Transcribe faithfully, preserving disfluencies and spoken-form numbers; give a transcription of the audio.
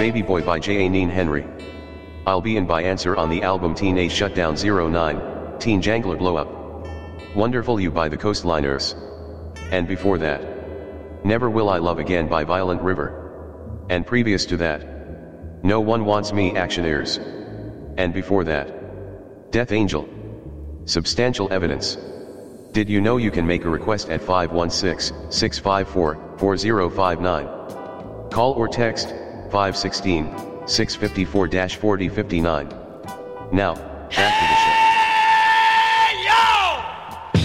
Baby Boy by J A Neen Henry. I'll Be In by Answer on the album Teenage Shutdown oh nine, Teen Jangler Blow Up. Wonderful You by the Coastliners. And before that, Never Will I Love Again by Violent River. And previous to that, No One Wants Me Actioneers. And before that, Death Angel. Substantial Evidence. Did you know you can make a request at five one six, six five four, four zero five nine? Call or text five one six, six five four, four zero five nine. Now, back to the